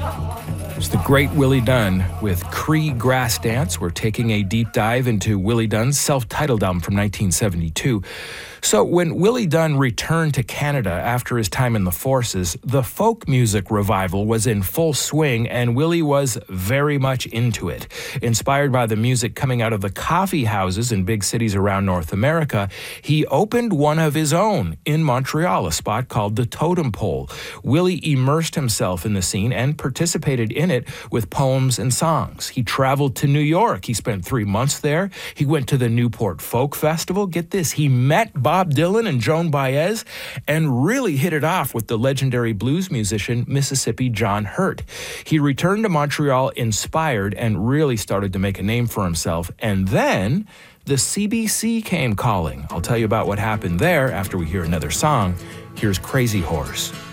It's the great Willie Dunn with Cree Grass Dance. We're taking a deep dive into Willie Dunn's self-titled album from 1972. So when Willie Dunn returned to Canada after his time in the forces, the folk music revival was in full swing, and Willie was very much into it. Inspired by the music coming out of the coffee houses in big cities around North America, he opened one of his own in Montreal, a spot called the Totem Pole. Willie immersed himself in the scene and participated in it with poems and songs. He traveled to New York. He spent 3 months there. He went to the Newport Folk Festival. Get this, he met Bob Dylan and Joan Baez and really hit it off with the legendary blues musician Mississippi John Hurt. He returned to Montreal inspired and really started to make a name for himself. And then the CBC came calling. I'll tell you about what happened there after we hear another song. Here's Crazy Horse.